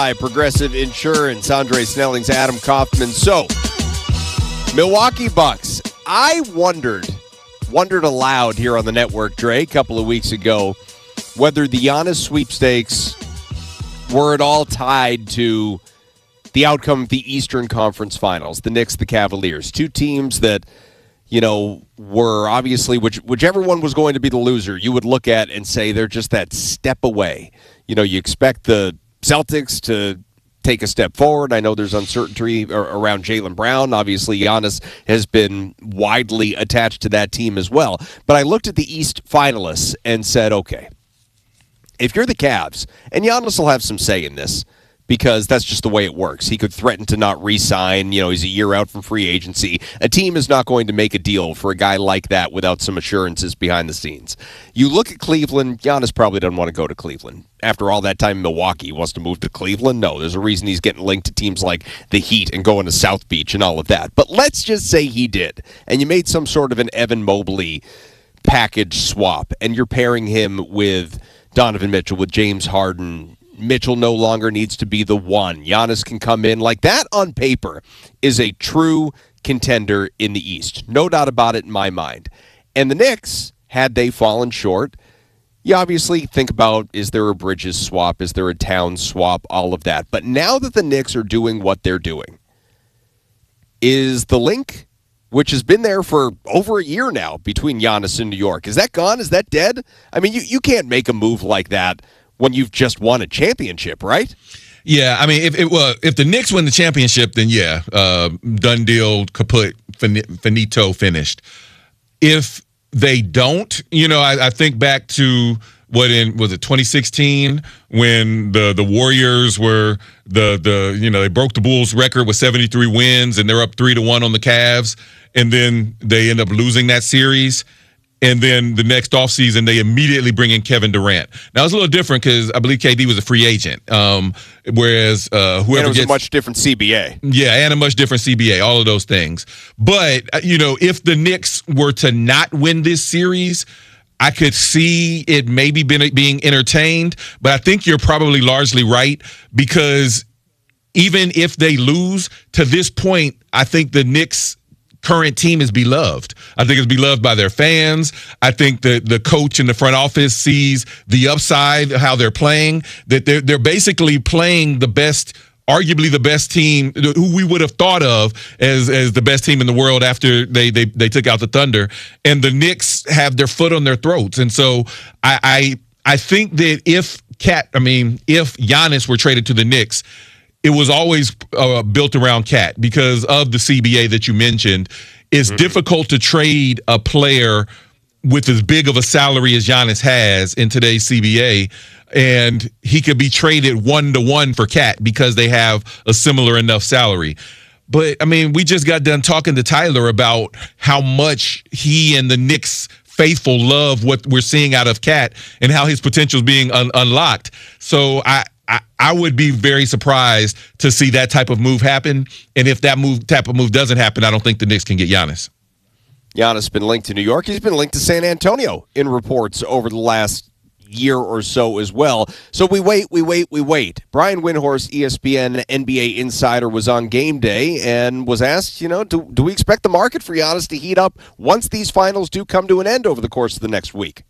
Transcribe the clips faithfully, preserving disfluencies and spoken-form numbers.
by Progressive Insurance. Andre Snelling's Adam Kaufman. So, Milwaukee Bucks. I wondered, wondered aloud here on the network, Dre, a couple of weeks ago, whether the Giannis sweepstakes were at all tied to the outcome of the Eastern Conference Finals, the Knicks, the Cavaliers. Two teams that, you know, were obviously, which, whichever one was going to be the loser, you would look at and say they're just that step away. You know, you expect the Celtics to take a step forward. I know there's uncertainty around Jaylen Brown. Obviously, Giannis has been widely attached to that team as well. But I looked at the East finalists and said, okay, if you're the Cavs, and Giannis will have some say in this, because that's just the way it works. He could threaten to not re-sign. You know, he's a year out from free agency. A team is not going to make a deal for a guy like that without some assurances behind the scenes. You look at Cleveland, Giannis probably doesn't want to go to Cleveland. After all that time in Milwaukee, he wants to move to Cleveland? No, there's a reason he's getting linked to teams like the Heat and going to South Beach and all of that. But let's just say he did, and you made some sort of an Evan Mobley package swap, and you're pairing him with Donovan Mitchell, with James Harden. Mitchell no longer needs to be the one. Giannis can come in. Like that on paper is a true contender in the East. No doubt about it in my mind. And the Knicks, had they fallen short, you obviously think about, is there a Bridges swap? Is there a Towns swap? All of that. But now that the Knicks are doing what they're doing, is the link, which has been there for over a year now between Giannis and New York, is that gone? Is that dead? I mean, you, you can't make a move like that when you've just won a championship, right? Yeah, I mean, if it well, if the Knicks win the championship, then yeah, uh, done deal, kaput, finito, finished. If they don't, you know, I, I think back to what in was it twenty sixteen when the the Warriors were the the you know they broke the Bulls record with seventy-three wins and they're up three to one on the Cavs, and then they end up losing that series. And then the next offseason, they immediately bring in Kevin Durant. Now, it's a little different because I believe K D was a free agent, um, whereas uh, whoever and it was gets, a much different C B A. Yeah, and a much different C B A, all of those things. But, you know, if the Knicks were to not win this series, I could see it maybe been, being entertained. But I think you're probably largely right because even if they lose, to this point, I think the Knicks current team is beloved. I think it's beloved by their fans. I think the the coach in the front office sees the upside, how they're playing, that they're, they're basically playing the best, arguably the best team who we would have thought of as as the best team in the world after they they, they took out the Thunder. And the Knicks have their foot on their throats. And so I I, I think that if Cat, I mean, if Giannis were traded to the Knicks, it was always uh, built around Cat because of the C B A that you mentioned. It's mm-hmm. difficult to trade a player with as big of a salary as Giannis has in today's C B A, and he could be traded one-to-one for Cat because they have a similar enough salary. But, I mean, we just got done talking to Tyler about how much he and the Knicks faithful love what we're seeing out of Cat and how his potential is being un- unlocked. So I I, I would be very surprised to see that type of move happen. And if that move type of move doesn't happen, I don't think the Knicks can get Giannis. Giannis has been linked to New York. He's been linked to San Antonio in reports over the last year or so as well. So we wait, we wait, we wait. Brian Windhorst, E S P N N B A insider, was on game day and was asked, you know, do, do we expect the market for Giannis to heat up once these finals do come to an end over the course of the next week?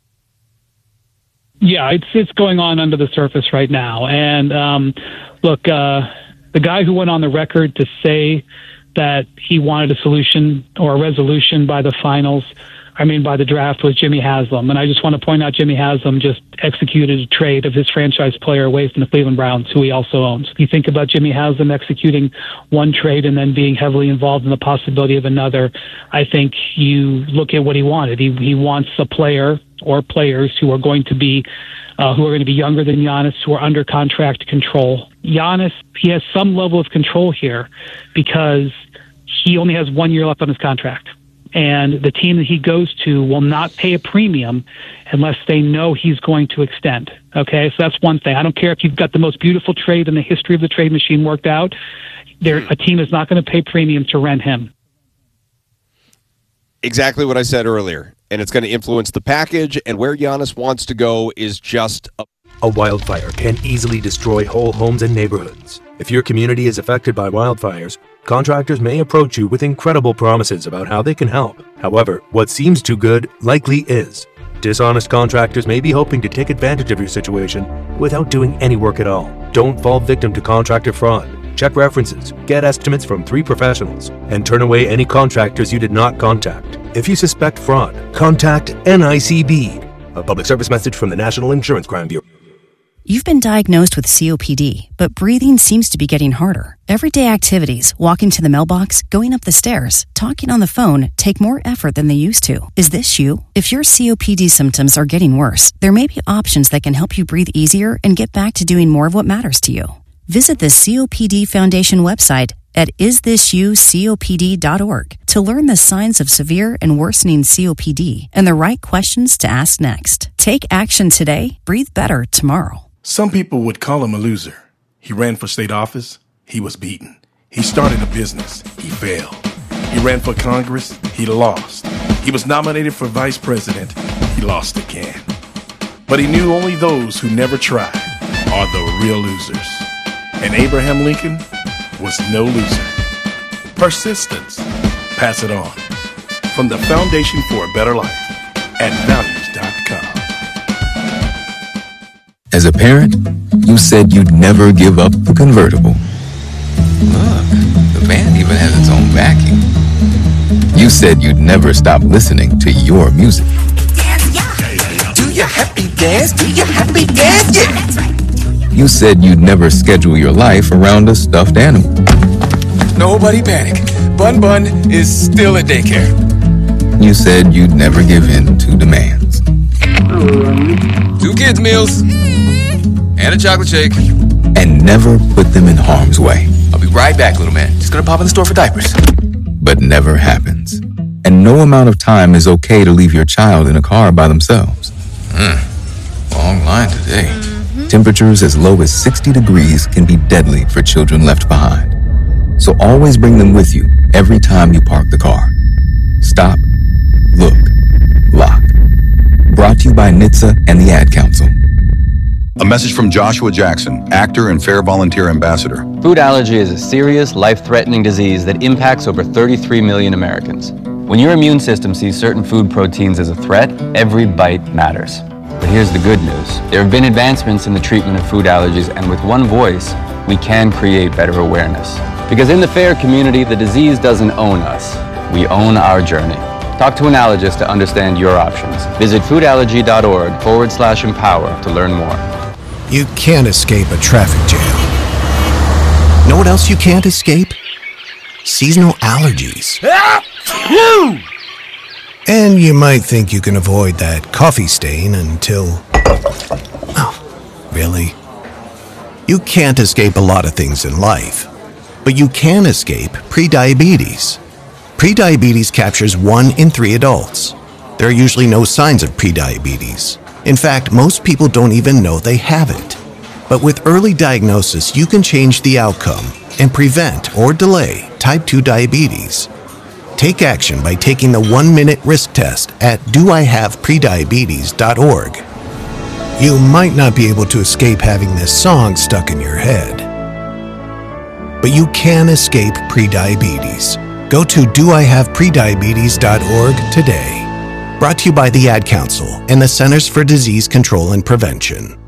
Yeah, it's it's going on under the surface right now. And um, look, uh, the guy who went on the record to say that he wanted a solution or a resolution by the finals, I mean by the draft, was Jimmy Haslam. And I just want to point out Jimmy Haslam just executed a trade of his franchise player away from the Cleveland Browns, who he also owns. You think about Jimmy Haslam executing one trade and then being heavily involved in the possibility of another. I think you look at what he wanted. He he wants a player or players who are going to be uh, who are going to be younger than Giannis, who are under contract control. Giannis, he has some level of control here because he only has one year left on his contract. And the team that he goes to will not pay a premium unless they know he's going to extend. Okay, so that's one thing. I don't care if you've got the most beautiful trade in the history of the trade machine worked out. There, a team is not going to pay premium to rent him. Exactly what I said earlier. And it's going to influence the package, and where Giannis wants to go is just a A wildfire can easily destroy whole homes and neighborhoods. If your community is affected by wildfires, contractors may approach you with incredible promises about how they can help. However, what seems too good likely is. Dishonest contractors may be hoping to take advantage of your situation without doing any work at all. Don't fall victim to contractor fraud. Check references, get estimates from three professionals, and turn away any contractors you did not contact. If you suspect fraud, contact N I C B. A public service message from the National Insurance Crime Bureau. You've been diagnosed with C O P D, but breathing seems to be getting harder. Everyday activities, walking to the mailbox, going up the stairs, talking on the phone, take more effort than they used to. Is this you? If your C O P D symptoms are getting worse, there may be options that can help you breathe easier and get back to doing more of what matters to you. Visit the C O P D Foundation website at is this you copd dot org to learn the signs of severe and worsening C O P D and the right questions to ask next. Take action today, breathe better tomorrow. Some people would call him a loser. He ran for state office. He was beaten. He started a business. He failed. He ran for Congress. He lost. He was nominated for vice president. He lost again. But he knew only those who never tried are the real losers. And Abraham Lincoln was no loser. Persistence. Pass it on. From the Foundation for a Better Life at values dot com. As a parent, you said you'd never give up the convertible. Look, the van even has its own vacuum. You said you'd never stop listening to your music. Do you happy dance? Do you happy dance? Yeah. You said you'd never schedule your life around a stuffed animal. Nobody panic. Bun Bun is still at daycare. You said you'd never give in to demands. Two kids' meals. And a chocolate shake. And never put them in harm's way. I'll be right back, little man. Just gonna pop in the store for diapers. But never happens. And no amount of time is okay to leave your child in a car by themselves. Hmm. Long line today. Mm-hmm. Temperatures as low as sixty degrees can be deadly for children left behind. So always bring them with you every time you park the car. Stop, look, lock. Brought to you by N H T S A and the Ad Council. A message from Joshua Jackson, actor and Fair Volunteer Ambassador. Food allergy is a serious, life-threatening disease that impacts over thirty-three million Americans. When your immune system sees certain food proteins as a threat, every bite matters. But here's the good news. There have been advancements in the treatment of food allergies, and with one voice, we can create better awareness. Because in the FAIR community, the disease doesn't own us. We own our journey. Talk to an allergist to understand your options. Visit foodallergy.org forward slash empower to learn more. You can't escape a traffic jam. Know what else you can't escape? Seasonal allergies. And you might think you can avoid that coffee stain until... Oh, really? You can't escape a lot of things in life, but you can escape prediabetes. Prediabetes captures one in three adults. There are usually no signs of prediabetes. In fact, most people don't even know they have it. But with early diagnosis, you can change the outcome and prevent or delay type two diabetes. Take action by taking the one-minute risk test at do I have prediabetes dot org. You might not be able to escape having this song stuck in your head, but you can escape prediabetes. Go to do I have prediabetes dot org today. Brought to you by the Ad Council and the Centers for Disease Control and Prevention.